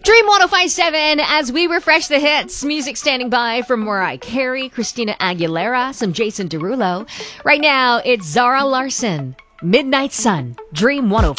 Dream 1057 as we refresh the hits. Music standing by from Mariah Carey, Christina Aguilera, some Jason Derulo. Right now, it's Zara Larsson, Midnight Sun, Dream 105.